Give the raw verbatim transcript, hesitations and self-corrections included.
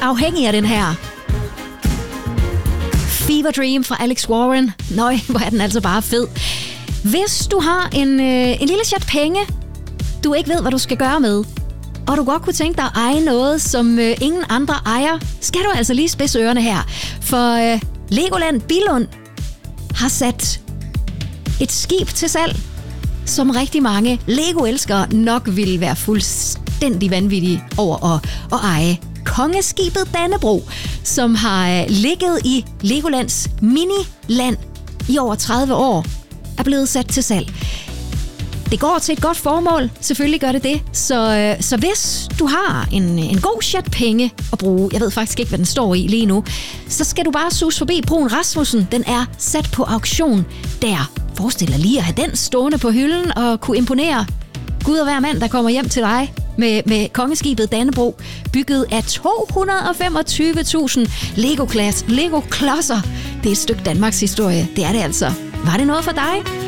afhængig af den her. Fever Dream fra Alex Warren. Nøj, hvor er den altså bare fed. Hvis du har en, øh, en lille chat penge, du ikke ved, hvad du skal gøre med, og du godt kunne tænke dig at eje noget, som øh, ingen andre ejer, skal du altså lige spidse ørerne her. For øh, Legoland Billund har sat et skib til salg, som rigtig mange Lego-elskere nok ville være fuldstændig vanvittige over at, at eje. Kongeskibet Dannebrog, som har ligget i Legolands miniland i over tredive år, er blevet sat til salg. Det går til et godt formål, selvfølgelig gør det det. Så, så hvis du har en, en god chat penge at bruge, jeg ved faktisk ikke, hvad den står i lige nu, så skal du bare sus forbi Bruun Rasmussen. Den er sat på auktion der. Forestil dig lige at have den stående på hylden og kunne imponere Gud og hver mand, der kommer hjem til dig med, med kongeskibet Dannebrog, bygget af to hundrede og femogtyve tusind Lego-klodser. Lego-klodser. Det er et stykke Danmarks historie. Det er det altså. Var det noget for dig?